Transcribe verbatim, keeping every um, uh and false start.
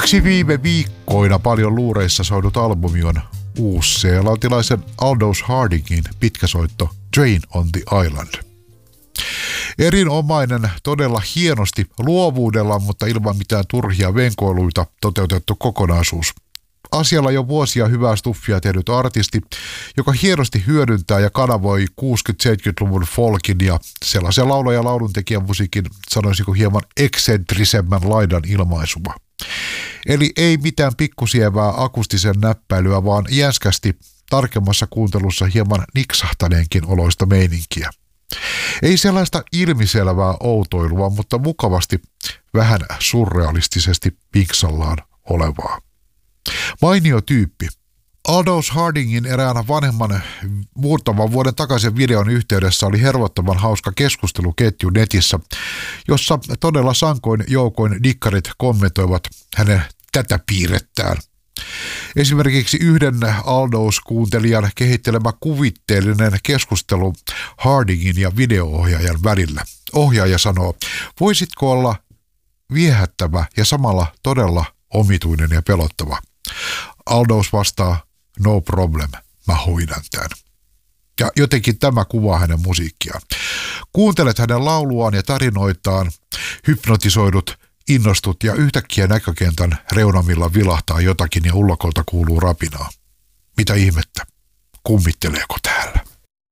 Yksi viime viikkoina paljon luureissa soinut albumi on uusseelantilaisen Aldous Hardingin pitkäsoitto Train on the Island. Erinomainen, todella hienosti luovuudella, mutta ilman mitään turhia venkoiluita toteutettu kokonaisuus. Asialla jo vuosia hyvää stuffia tehnyt artisti, joka hienosti hyödyntää ja kanavoi kuusikymmentä-seitsemänkymmentäluvun folkin ja sellaisen laulaja ja lauluntekijän musiikin, sanoisinko hieman eksentrisemmän laidan ilmaisuma. Eli ei mitään pikkusievää akustisen näppäilyä, vaan jäskästi tarkemmassa kuuntelussa hieman niksahtaneenkin oloista meininkiä. Ei sellaista ilmiselvää outoilua, mutta mukavasti vähän surrealistisesti pinksallaan olevaa. Mainio tyyppi. Aldous Hardingin eräänä vanhemman muutaman vuoden takaisen videon yhteydessä oli hervottoman hauska keskusteluketju netissä, jossa todella sankoin joukoin dikkarit kommentoivat hänen tätä piirrettään. Esimerkiksi yhden Aldous-kuuntelijan kehittelemä kuvitteellinen keskustelu Hardingin ja video-ohjaajan välillä. Ohjaaja sanoo, voisitko olla viehättävä ja samalla todella omituinen ja pelottava. Aldous vastaa, no problem, mä hoidan tämän. Ja jotenkin tämä kuvaa hänen musiikkiaan. Kuuntelet hänen lauluaan ja tarinoitaan, hypnotisoidut, innostut ja yhtäkkiä näkökentän reunamilla vilahtaa jotakin ja ullakolta kuuluu rapinaa. Mitä ihmettä? Kummitteleeko täällä?